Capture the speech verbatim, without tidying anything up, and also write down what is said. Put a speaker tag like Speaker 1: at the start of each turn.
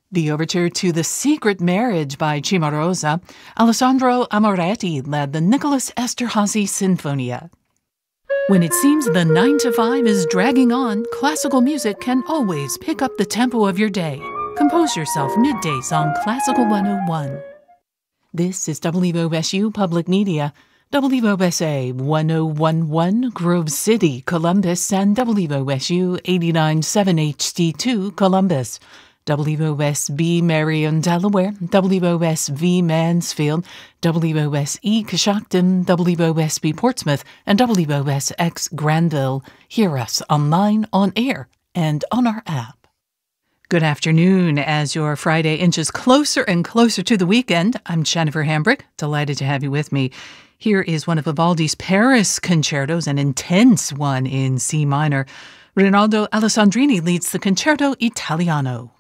Speaker 1: The overture to The Secret Marriage by Cimarosa, Alessandro Amoretti led the Nicholas Esterhazy Sinfonia. When it seems the nine to five is dragging on, classical music can always pick up the tempo of your day. Compose yourself middays on Classical one oh one. This is W O S U Public Media, W O S A one oh one point one Grove City, Columbus, and W O S U eighty-nine point seven H D two Columbus. W O S B Marion, Delaware, W O S V Mansfield, W O S E Coshocton, W O S B Portsmouth, and W O S X Granville. Hear us online, on air, and on our app. Good afternoon. As your Friday inches closer and closer to the weekend, I'm Jennifer Hambrick. Delighted to have you with me. Here is one of Vivaldi's Paris concertos, an intense one in C minor. Rinaldo Alessandrini leads the Concerto Italiano.